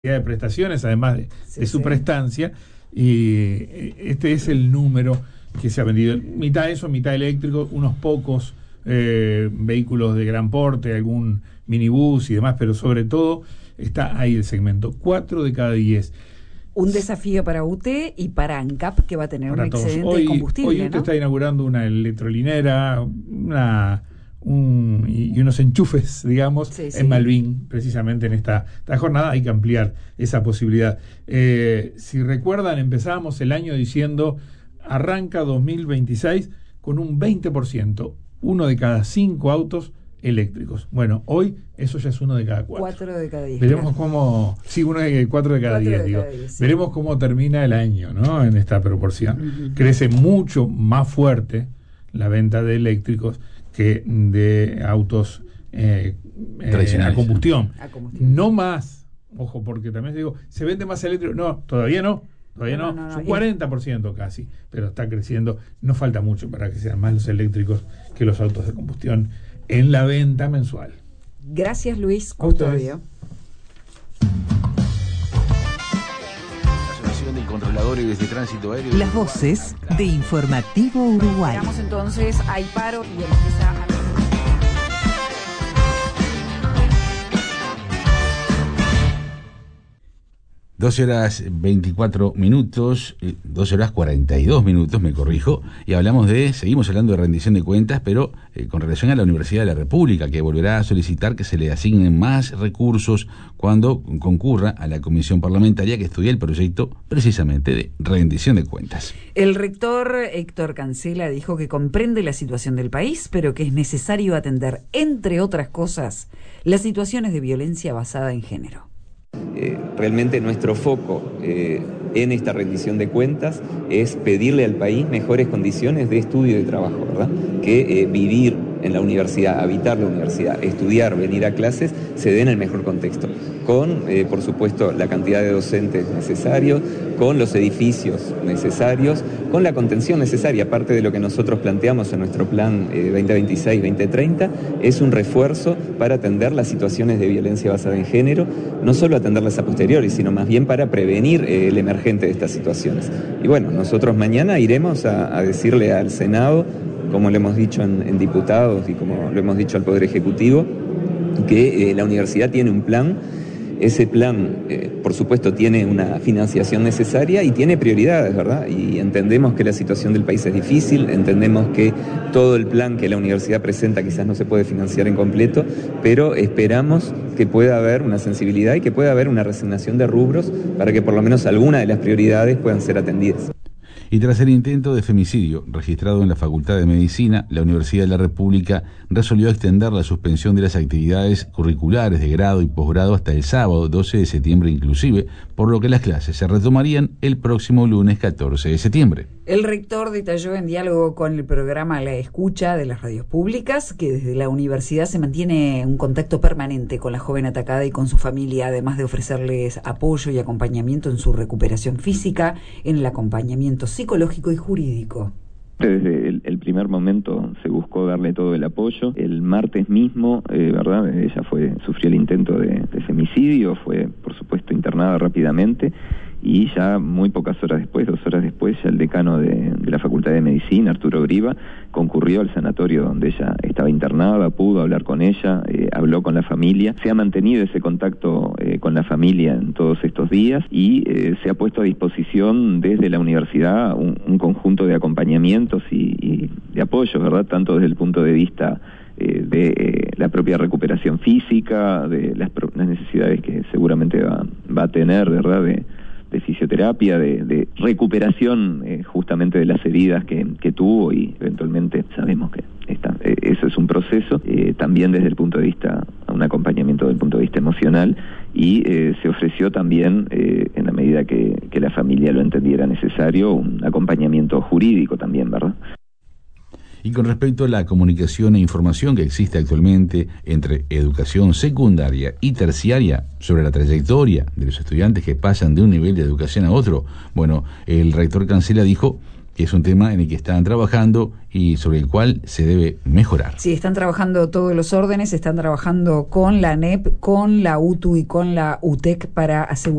de prestaciones, además de su prestancia, y este es el número que se ha vendido. Mitad eso, mitad eléctrico, unos pocos vehículos de gran porte, algún minibús y demás, pero sobre todo está ahí el segmento, 4 de cada 10. Un desafío para UTE y para ANCAP, que va a tener un excedente de combustible. Hoy UTE está inaugurando una electrolinera, y unos enchufes, digamos, en Malvin, precisamente en esta jornada. Hay que ampliar esa posibilidad. Si recuerdan, empezábamos el año diciendo, arranca 2026 con un 20%, 1 de cada 5 autos eléctricos. Bueno, hoy eso ya es 1 de cada 4. 4 de cada 10. Veremos cómo, 4 de cada 10, digo. Veremos cómo termina el año, ¿no? En esta proporción. Crece mucho más fuerte la venta de eléctricos que de autos tradicionales, a combustión. No más, ojo, porque también digo, ¿se vende más eléctrico? No, todavía no. Es un 40% casi, pero está creciendo. No falta mucho para que sean más los eléctricos que los autos de combustión en la venta mensual. Gracias, Luis. Custodio. Del Controladores de Tránsito Aéreo. Las voces de Informativo Uruguay. Veamos entonces, hay paro y empieza a... 12 horas 24 minutos, 12 horas 42 minutos, me corrijo, y seguimos hablando de rendición de cuentas, pero con relación a la Universidad de la República, que volverá a solicitar que se le asignen más recursos cuando concurra a la comisión parlamentaria que estudia el proyecto precisamente de rendición de cuentas. El rector Héctor Cancela dijo que comprende la situación del país, pero que es necesario atender, entre otras cosas, las situaciones de violencia basada en género. Realmente nuestro foco en esta rendición de cuentas es pedirle al país mejores condiciones de estudio y de trabajo, ¿verdad? Que vivir en la universidad, habitar la universidad, estudiar, venir a clases, se dé en el mejor contexto, con, por supuesto, la cantidad de docentes necesarios, con los edificios necesarios, con la contención necesaria. Parte de lo que nosotros planteamos en nuestro plan 2026-2030 es un refuerzo para atender las situaciones de violencia basada en género, no solo atenderlas a posteriori, sino más bien para prevenir el emergente de estas situaciones. Y bueno, nosotros mañana iremos a decirle al Senado, como lo hemos dicho en diputados y como lo hemos dicho al Poder Ejecutivo, que la universidad tiene un plan. Ese plan, por supuesto, tiene una financiación necesaria y tiene prioridades, ¿verdad? Y entendemos que la situación del país es difícil, entendemos que todo el plan que la universidad presenta quizás no se puede financiar en completo, pero esperamos que pueda haber una sensibilidad y que pueda haber una resignación de rubros para que por lo menos algunas de las prioridades puedan ser atendidas. Y tras el intento de femicidio registrado en la Facultad de Medicina, la Universidad de la República resolvió extender la suspensión de las actividades curriculares de grado y posgrado hasta el sábado 12 de septiembre inclusive, por lo que las clases se retomarían el próximo lunes 14 de septiembre. El rector detalló en diálogo con el programa La Escucha de las radios públicas que desde la universidad se mantiene un contacto permanente con la joven atacada y con su familia, además de ofrecerles apoyo y acompañamiento en su recuperación física, en el acompañamiento psicológico y jurídico. Desde el primer momento se buscó darle todo el apoyo. El martes mismo, ¿verdad? Ella sufrió el intento de femicidio, fue por supuesto internada rápidamente y ya muy pocas horas después, 2 horas después, ya el decano de la Facultad de Medicina, Arturo Griba, concurrió al sanatorio donde ella estaba internada, pudo hablar con ella, habló con la familia, se ha mantenido ese contacto con la familia en todos estos días y se ha puesto a disposición desde la universidad un conjunto de acompañamientos y de apoyo, ¿verdad? Tanto desde el punto de vista de la propia recuperación física, de las necesidades que seguramente va a tener, ¿verdad?, de fisioterapia, de recuperación justamente de las heridas que tuvo, y eventualmente sabemos que eso es un proceso, también desde el punto de vista, un acompañamiento desde el punto de vista emocional, y se ofreció también, en la medida que la familia lo entendiera necesario, un acompañamiento jurídico también, ¿verdad? Y con respecto a la comunicación e información que existe actualmente entre educación secundaria y terciaria sobre la trayectoria de los estudiantes que pasan de un nivel de educación a otro, bueno, el rector Cancela dijo que es un tema en el que están trabajando y sobre el cual se debe mejorar. Sí, están trabajando todos los órdenes, están trabajando con la ANEP, con la UTU y con la UTEC para asegurar